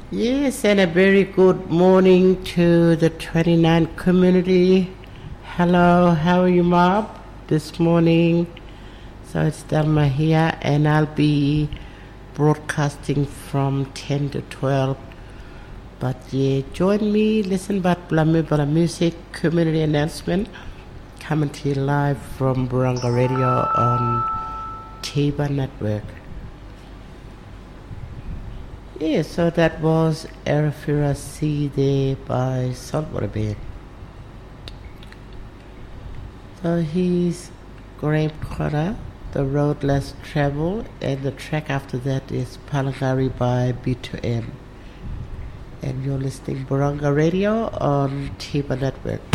Yes, and a very good morning to the 29 community. Hello, how are you, Mob, this morning? So it's Delma here, and I'll be broadcasting from 10 to 12. But yeah, join me, listen about Blamibala Music community announcement, coming to you live from Buranga Radio on Tiba Network. Yeah, so that was Arafura Sea there by Saltwater Band. So he's Graham Cotter, The Road Less Traveled, and the track after that is Palangari by B2M. And you're listening Buranga Radio on Tiba Network.